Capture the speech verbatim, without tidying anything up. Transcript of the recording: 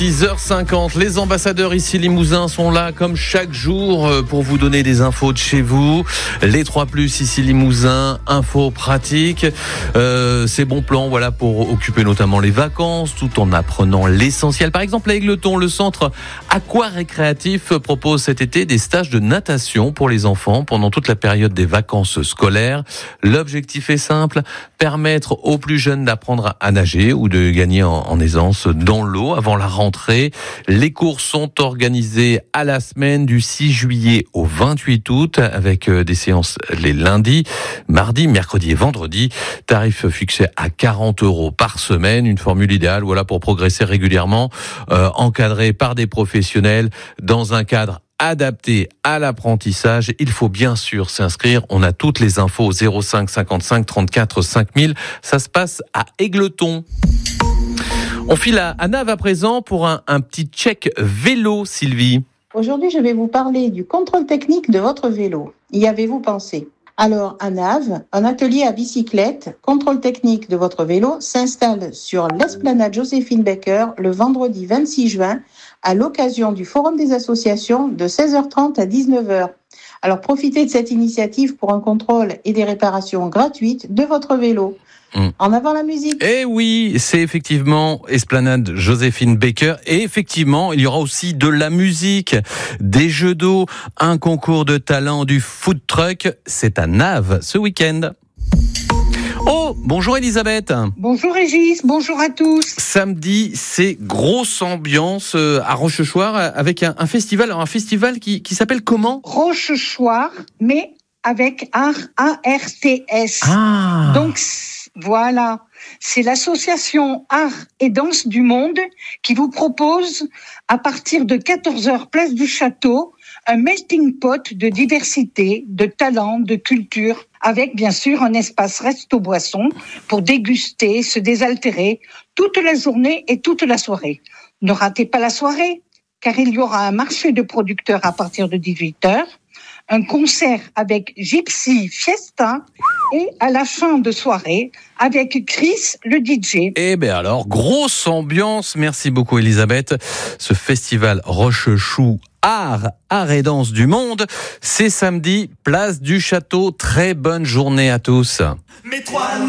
dix heures cinquante, les ambassadeurs ici Limousin sont là comme chaque jour pour vous donner des infos de chez vous. Les trois plus ici Limousin, infos pratiques, euh, ces bons plans voilà, pour occuper notamment les vacances tout en apprenant l'essentiel. Par exemple à Égletons, le centre aqua-récréatif propose cet été des stages de natation pour les enfants pendant toute la période des vacances scolaires. L'objectif est simple, permettre aux plus jeunes d'apprendre à nager ou de gagner en, en aisance dans l'eau avant la rentrée. Les cours sont organisés à la semaine du six juillet au vingt-huit août avec des séances les lundis, mardis, mercredis et vendredis. Tarif fixé à quarante euros par semaine. Une formule idéale voilà, pour progresser régulièrement, euh, encadré par des professionnels dans un cadre adapté à l'apprentissage. Il faut bien sûr s'inscrire. On a toutes les infos au zéro cinq cinquante-cinq trente-quatre cinq mille. Ça se passe à Égletons. On file à, à Naves à présent pour un, un petit check vélo, Sylvie. Aujourd'hui, je vais vous parler du contrôle technique de votre vélo. Y avez-vous pensé ? Alors, à Naves, un atelier à bicyclette, contrôle technique de votre vélo, s'installe sur l'esplanade Joséphine Baker le vendredi vingt-six juin à l'occasion du Forum des associations de seize heures trente à dix-neuf heures. Alors, profitez de cette initiative pour un contrôle et des réparations gratuites de votre vélo. Mmh. En avant la musique. Eh oui, c'est effectivement Esplanade Joséphine Baker. Et effectivement, il y aura aussi de la musique, des jeux d'eau, un concours de talent, du food truck. C'est à Naves ce week-end. Oh, bonjour Elisabeth. Bonjour Régis, bonjour à tous. Samedi, c'est grosse ambiance à Rochechouart avec un, un festival, alors un festival qui, qui s'appelle comment ? Rochechouart, mais avec art, A R T S. Ah. Donc, voilà, c'est l'association Art et Danse du Monde qui vous propose, à partir de quatorze heures, place du Château, un melting pot de diversité, de talents, de culture, avec bien sûr un espace resto-boisson pour déguster, se désaltérer toute la journée et toute la soirée. Ne ratez pas la soirée, car il y aura un marché de producteurs à partir de dix-huit heures, un concert avec Gypsy Fiesta et à la fin de soirée avec Chris le D J. Eh bien alors, grosse ambiance. Merci beaucoup Elisabeth. Ce festival Rochechouart Art, Art et Danse du Monde, c'est samedi, place du Château. Très bonne journée à tous.